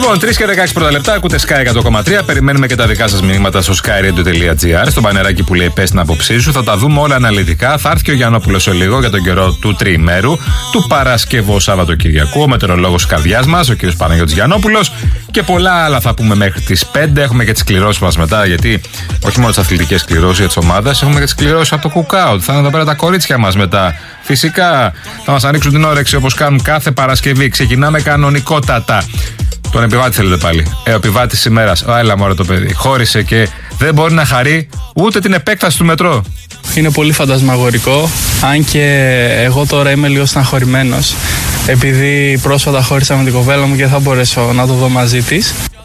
Λοιπόν, 3 και 16 πρώτα λεπτά, ακούτε Sky 100,3. Περιμένουμε και τα δικά σας μηνύματα στο skyradio.gr, στο μπανεράκι που λέει πες την άποψή σου. Θα τα δούμε όλα αναλυτικά. Θα έρθει ο Γιαννόπουλος σε λίγο για τον καιρό του τριημέρου, του Παρασκευού Σαββατοκυριακού. Ο μετεωρολόγος της καρδιάς μας, ο κ. Παναγιώτης Γιαννόπουλος. Και πολλά άλλα θα πούμε μέχρι τις 5. Έχουμε και τις κληρώσεις μας μετά, γιατί όχι μόνο τις αθλητικές κληρώσεις για τις ομάδες, έχουμε και τις κληρώσεις από το Cookout. Θα είναι εδώ πέρα τα κορίτσια μας μετά. Φυσικά θα μας ανοίξουν την όρεξη όπως κάνουν κάθε Παρασκευή. Ξεκινάμε κανονικότατα. Τον επιβάτη θέλετε πάλι. Ο επιβάτης ημέρας. Έλα μωρέ το παιδί. Χώρισε και δεν μπορεί να χαρεί ούτε την επέκταση του μετρό. Είναι πολύ φαντασμαγορικό. Αν και εγώ τώρα είμαι λίγο στεναχωρημένος, επειδή πρόσφατα χώρισα με την κοπέλα μου και θα μπορέσω να το δω μαζί της.